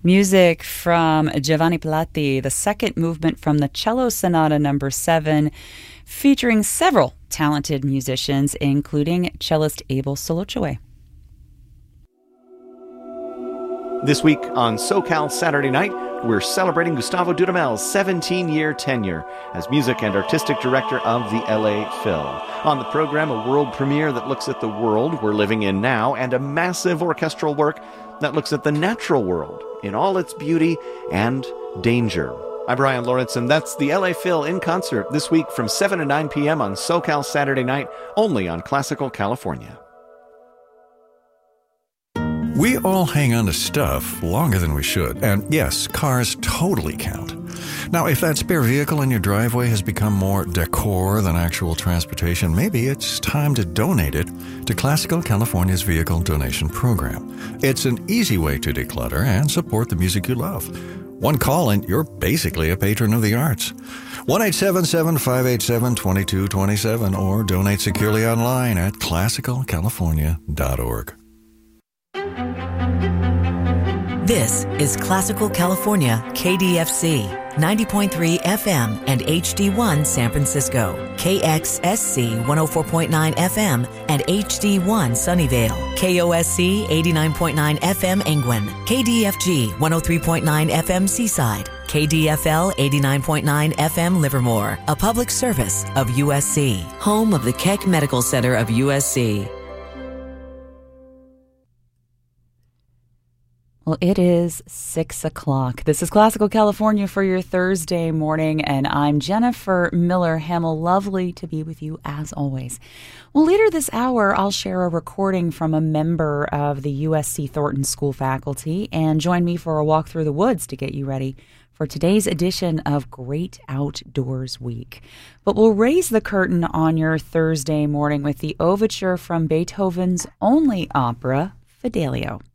Music from Giovanni Pelati, the second movement from the Cello Sonata No. 7, featuring several talented musicians, including cellist Abel Solochoe. This week on SoCal Saturday Night, we're celebrating Gustavo Dudamel's 17-year tenure as music and artistic director of the LA Phil. On the program, a world premiere that looks at the world we're living in now, and a massive orchestral work that looks at the natural world in all its beauty and danger. I'm Brian Lawrence, and that's the LA Phil in concert this week from 7 to 9 p.m. on SoCal Saturday Night, only on Classical California. We all hang on to stuff longer than we should, and yes, cars totally count. Now, if that spare vehicle in your driveway has become more decor than actual transportation, maybe it's time to donate it to Classical California's Vehicle Donation Program. It's an easy way to declutter and support the music you love. One call and you're basically a patron of the arts. 1-877-587-2227 or donate securely online at classicalcalifornia.org. This is Classical California, KDFC, 90.3 FM and HD1 San Francisco, KXSC 104.9 FM and HD1 Sunnyvale, KOSC 89.9 FM Angwin, KDFG 103.9 FM Seaside, KDFL 89.9 FM Livermore, a public service of USC, home of the Keck Medical Center of USC. Well, it is 6 o'clock. This is Classical California for your Thursday morning, and I'm Jennifer Miller Hamill. Lovely to be with you as always. Well, later this hour, I'll share a recording from a member of the USC Thornton School faculty, and join me for a walk through the woods to get you ready for today's edition of Great Outdoors Week. But we'll raise the curtain on your Thursday morning with the overture from Beethoven's only opera, Fidelio.